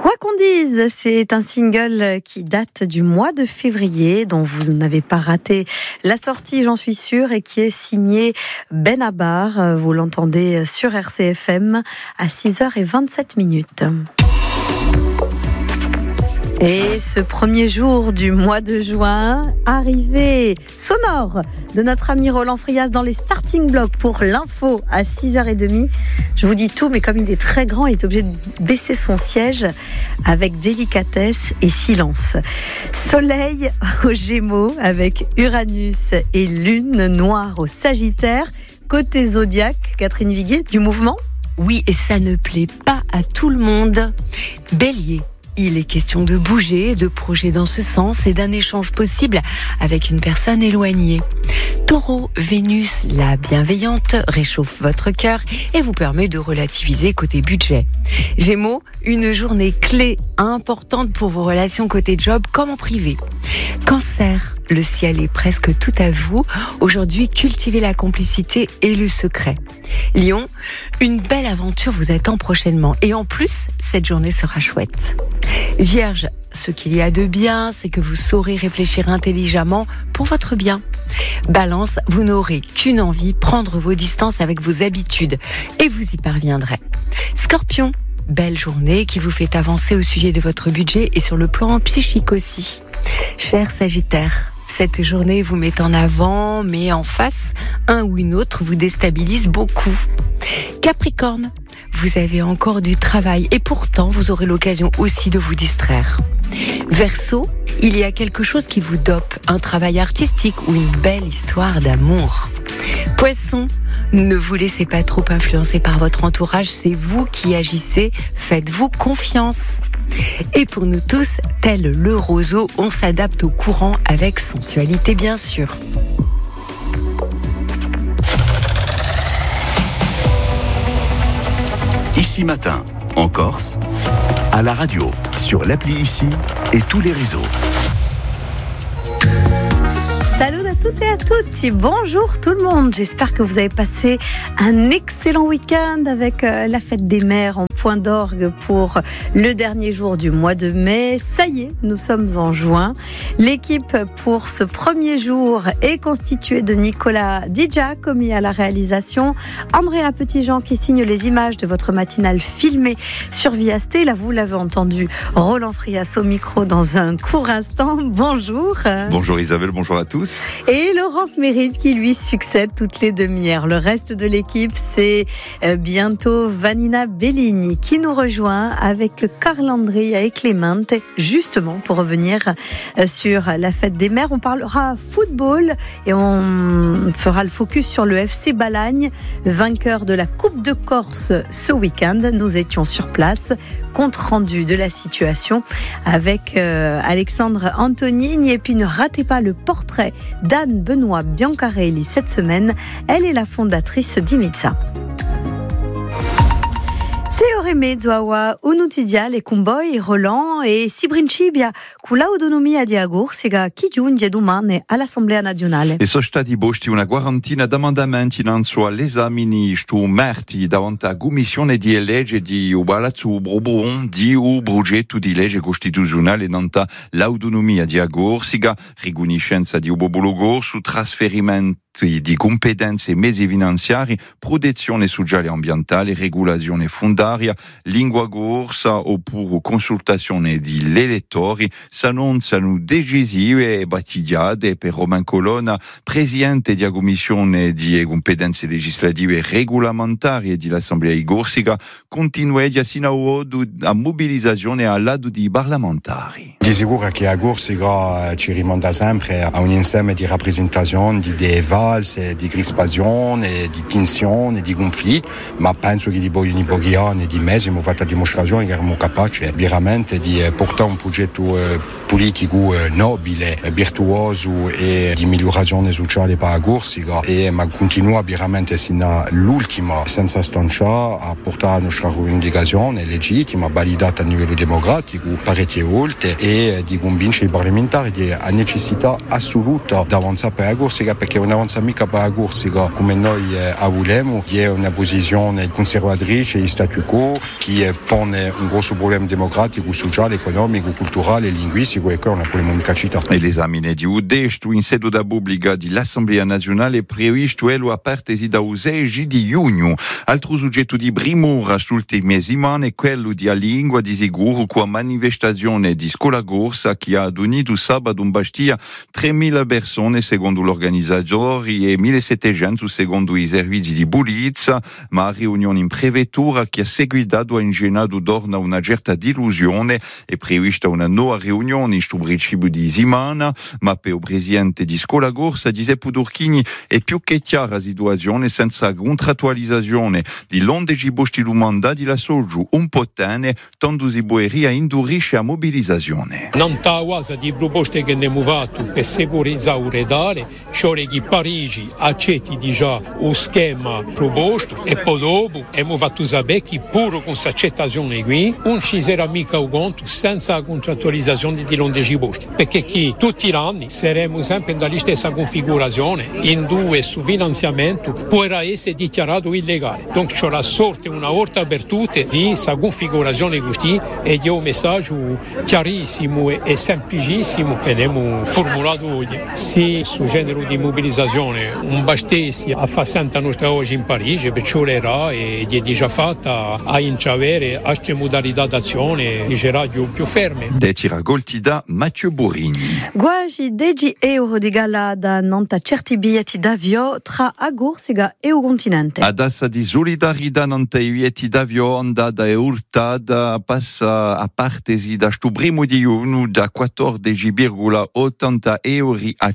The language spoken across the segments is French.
Quoi qu'on dise, c'est un single qui date du mois de février, dont vous n'avez pas raté la sortie, j'en suis sûre, et qui est signé Benabar. Vous l'entendez sur RCFM à 6h27. Et ce premier jour du mois de juin, arrivée sonore de notre ami Roland Frias dans les starting blocks pour l'info à 6h30. Je vous dis tout, mais comme il est très grand, il est obligé de baisser son siège avec délicatesse et silence. Soleil aux Gémeaux avec Uranus et Lune noire au Sagittaire. Côté zodiaque, Catherine Viguier, du mouvement ? Oui, et ça ne plaît pas à tout le monde. Bélier. Il est question de bouger, de projets dans ce sens et d'un échange possible avec une personne éloignée. Taureau, Vénus, la bienveillante, réchauffe votre cœur et vous permet de relativiser côté budget. Gémeaux, une journée clé importante pour vos relations côté job comme en privé. Cancer, le ciel est presque tout à vous. Aujourd'hui, cultivez la complicité et le secret. Lion, une belle aventure vous attend prochainement. Et en plus, cette journée sera chouette. Vierge, ce qu'il y a de bien, c'est que vous saurez réfléchir intelligemment pour votre bien. Balance, vous n'aurez qu'une envie, prendre vos distances avec vos habitudes. Et vous y parviendrez. Scorpion, belle journée qui vous fait avancer au sujet de votre budget et sur le plan psychique aussi. Cher Sagittaire, cette journée vous met en avant, mais en face, un ou une autre vous déstabilise beaucoup. Capricorne, vous avez encore du travail et pourtant vous aurez l'occasion aussi de vous distraire. Verseau, il y a quelque chose qui vous dope, un travail artistique ou une belle histoire d'amour. Poisson, ne vous laissez pas trop influencer par votre entourage, c'est vous qui agissez, faites-vous confiance. Et pour nous tous, tel le roseau, on s'adapte au courant avec sensualité bien sûr. Ici Matin, en Corse, à la radio, sur l'appli Ici et tous les réseaux. Salut à toutes et à toutes, bonjour tout le monde, j'espère que vous avez passé un excellent week-end avec la fête des mères en point d'orgue pour le dernier jour du mois de mai. Ça y est, nous sommes en juin. L'équipe pour ce premier jour est constituée de Nicolas Didja, commis à la réalisation, Andrea Petitjean qui signe les images de votre matinale filmée sur Viasté. Là, vous l'avez entendu, Roland Frias au micro dans un court instant. Bonjour. Bonjour Isabelle, bonjour à tous. Et Laurence Mérite qui lui succède toutes les demi-heures. Le reste de l'équipe, c'est bientôt Vanina Bellini qui nous rejoint avec Carl Andria et Clémente, justement pour revenir sur la fête des mères. On parlera football et on fera le focus sur le FC Balagne, vainqueur de la Coupe de Corse ce week-end. Nous étions sur place, compte rendu de la situation avec Alexandre Antonini. Et puis ne ratez pas le portrait d'Anne Benoît Biancarelli cette semaine. Elle est la fondatrice d'Imizza. C'est Oreme Zoawa Unutidia le Cumboi Roland e si principia con l'autonomia di Agorsica che giunge domani all'Assemblea Nazionale. E sono stati posti una quarantina di emendamenti innanzi all'esame sto martedì davanti alla Commissione di legge di Palazzo Bourbon di un progetto di legge costituzionale danta l'autonomia di Agorsica, riconoscenza di un popolo corso, trasferimento di competenze e mezzi finanziari, protezione sociale e ambientale, regolazione fondaria, lingua corsa oppure consultazione di elettori, sono decisive e battigliate per Romain Colonna, presidente della Commissione di competenze legislative e regolamentari dell'Assemblea di Corsica, continua sino a mobilizzazione al lato di parlamentari. Di sicuro che a Corsica ci rimanda sempre a un insieme di rappresentazioni, di idee valse, di crispazione, di tensione, di conflitti, ma penso che di pochi anni, di mesi, abbiamo fatto la dimostrazione che eravamo capaci veramente di portare un progetto politico nobile, virtuoso e di migliorazione sociale per la Corsica e ma continua veramente sino all'ultima senza stanciare a portare la nostra rivendicazione legittima, validata a livello democratico, parecchie volte e di convincere i parlamentari della necessità assoluta di avanzare per la Corsica perché è un'avanzata pensa mica a Corsica come noi vogliamo, che è una posizione conservatrice e statu quo, che pone un grosso problema democratico, sociale, economico, culturale, linguistico e che è una problematicità. E l'esame di udestu in seduta pubblica dell'Assemblea Nazionale è previsto a partire da 16 di giugno. Altro soggetto di primura sull'ultime settimane è quello di lingua di sicuro con la manifestazione di Scuola Corsa che ha unito sabato in Bastia 3.000 persone secondo l'organizzatore e 1.700 secondo i servizi di polizia, ma la riunione in prefettura che ha seguito ha ingenerato torna una certa delusione. È prevista una nuova riunione in principio di settimana, ma per il presidente di Scuola Corsa Giuseppe Turchini è più che chiara la situazione senza contrattualizzazione di l'11 posti di mandato di la Soju un po' tene, tanto si può indurisce a mobilizzazione. Non taguasa di proposte che abbiamo fatto per securizzare il redare, cioè che Parigi accetti già lo schema proposto e poi dopo abbiamo fatto sapere che pure con questa accettazione qui non ci sarà mica un conto senza contrattualizzazione di l'11 posti, perché qui tutti gli anni saremo sempre nella stessa configurazione, in due su finanziamento potrà essere dichiarato illegale. Quindi c'è la sorte una volta per tutte di questa configurazione così e di un messaggio chiarissimo e semplicissimo che abbiamo formulato oggi. Se su genere di mobilizzazione non bastasse a fare santa nostra oggi in Parigi, perciò l'era e è già fatta a intravedere queste modalità d'azione che sarà più ferme. Decira golti da Matteo Burini. Quasi 10 euro di galada nonta certi biglietti d'avio tra Corsica e il continente. Adesso di solidarietà nonta i biglietti d'avio andata e urtata passa a parte da sto primo di giugno da 14,80 euro a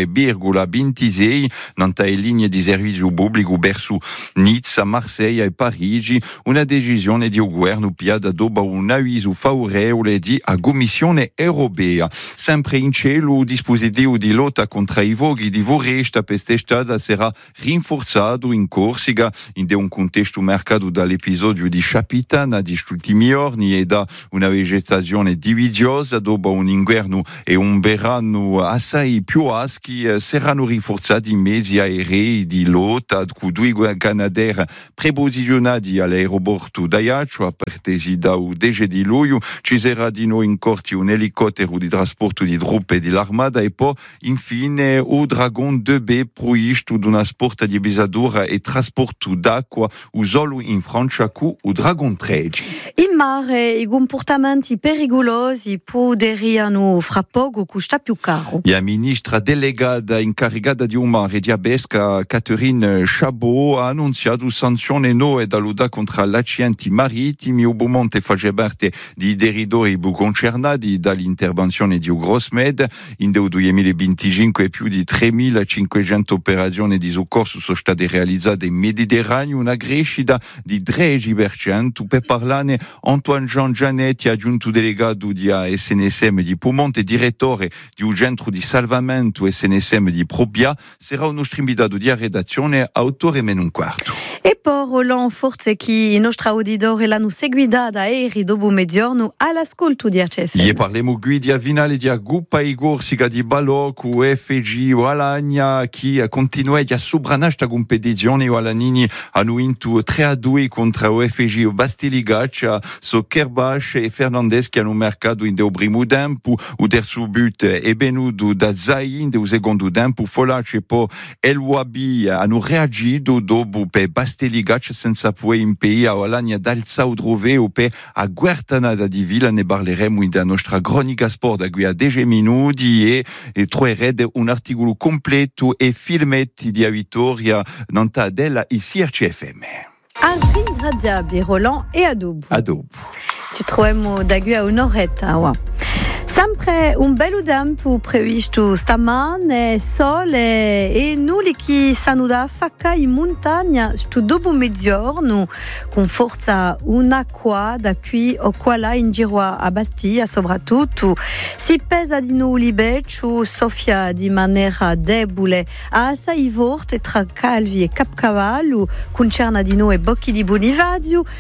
5,26 nonta le linee di servizio pubblico verso Nizza, Marsiglia e Parigi, una decisione di governo piada dopo un avviso favorevole di Commissione europea. Sempre in cielo, il dispositivo di lotta contro i voghi di foresta pestestata sarà rinforzato in Corsica in un contesto marcato dall'episodio di Capitana di questi ultimi giorni e da una vegetazione dividiosa dopo un inverno e un verano assai più aschi. Saranno rinforzati i mezzi aerei di lotta con 2 Canadair preposizionati all'aeroporto d'Ajaccio a partire da 10 di luglio. Ci sarà di nuovo in corti un elicottero di trasporto di truppe dell'Armata e poi infine o Dragon 2B proisto di una sporta di pesadura e trasporto d'acqua solo in Francia con o Dragon 13. In mare i comportamenti pericolosi poderiano fra poco costare più caro. La ministra delegata incaricata di un mare di Abesca, Catherine Chabot, ha annunciato sanzioni nuove da lotta contro gli accidenti marittimi. Ubomonte fa parte di deridori concernati dall'intervenzione di Grossmed. In 2025 più di 3.500 operazioni di soccorso sono state realizzate in Mediterraneo, una crescita di 13%. Per parlarne, Antoine Jean Gianetti, aggiunto delegato di SNSM di Piemonte, direttore di un centro di salvamento SNSM di Probia, sarà un nostro invitato di redazione a 8:15. E poi Roland Forze che il nostro auditore l'hanno seguita da ieri dopo mezzogiorno all'ascolto di RCFM. E parliamo qui a finale di Guppa e Corsica di Balocco, FG Alagna che continua a sopravvivere questa competizione. Alagnini hanno vinto 3-2 contro FG Bastiligaccia, so Kerbach e Fernandez che hanno marcato in del primo tempo. Il terzo but è venuto da Zai in del secondo tempo. Folac e poi El Wabi hanno reagito dopo per Bastiligaccia senza poi impedire a Alagna d'alzare il trofeo per a Guertanada di Villa. Ne parleremo in la nostra cronica sport da qui a 10 minuti e troverete un articolo completo e filmetti di vittoria nonta della ICRCFM. Arringraziabili Roland e a dopo. A dopo. Ci troviamo da qui a un'oretta. Sempre un bello tempo previsto stamane, sole e nulli che stanno da facca in montagna sto dopo mezzogiorno con forza un'acqua da qui o qua là in giro a Bastia soprattutto. Si pesa di nuovo l'Ibeccio, soffia di maniera debole a assai forte tra Calvi e Capcavallo, concerna di nuovo e Bocchi di Bonivadio.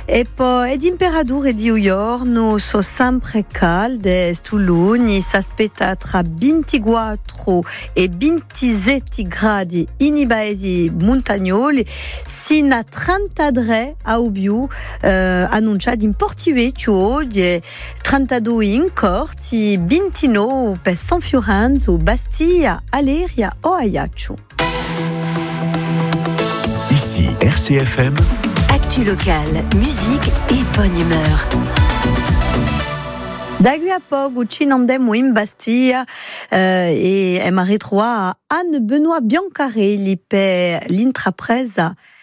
E poi temperature di giorno sono sempre calde, stu luni si aspetta tra 24 e 27 gradi in paesi montagnoli, sino a 33 a Ubiu, annunciati in Porto Vecchio, 32 in Corti, 29 per San Fiorenzo, Bastia, Aleria o Ajaccio. Ici RCFM. Actu locale, musique et bonne humeur. Da qui a poco ci andemmo in Bastia e mi ritrovo a Anne Benoît Biancarelli per l'intrapresa